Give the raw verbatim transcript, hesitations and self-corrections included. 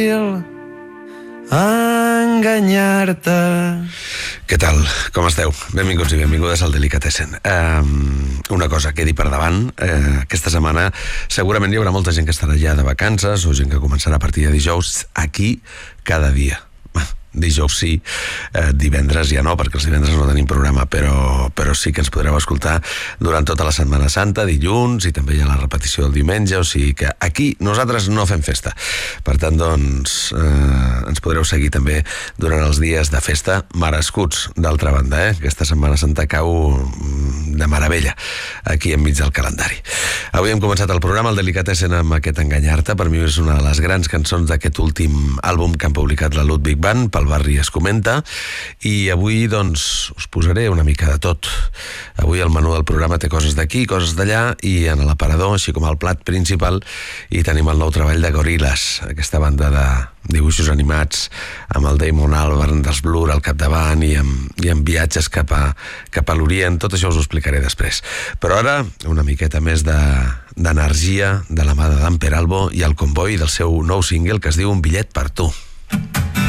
enganyar-te. Què tal? Com esteu? Benvinguts i benvingudes al Delicatessen. Um, una cosa quedi per davant. Uh, aquesta setmana segurament hi haurà molta gent que estarà ja de vacances o gent que començarà a partir de dijous aquí cada dia. Dijous sí, eh, divendres ja no, perquè els divendres no tenim programa, però, però sí que ens podreu escoltar durant tota la Setmana Santa, dilluns, i també hi ha la repetició del diumenge, o sigui que aquí nosaltres no fem festa. Per tant, doncs, eh, ens podreu seguir també durant els dies de festa merescuts, d'altra banda, eh? Aquesta Setmana Santa cau de meravella aquí enmig del calendari. Avui hem començat el programa, el Delicatessen, amb aquest Enganyar-te. Per mi és una de les grans cançons d'aquest últim àlbum que han publicat la Ludwig Band, el barri es comenta, i avui doncs us posaré una mica de tot. Avui el menú del programa té coses d'aquí, coses d'allà, i en l'aparador, així com el plat principal, hi tenim el nou treball de Gorillaz, aquesta banda de dibuixos animats amb el Damon Albarn dels Blur al capdavant i amb, i amb viatges cap a, cap a l'Orient. Tot això us ho explicaré després. Però ara una miqueta més de, d'energia de la mà de Dan Peralbo i el Comboi del seu nou single que es diu Un bitllet per tu.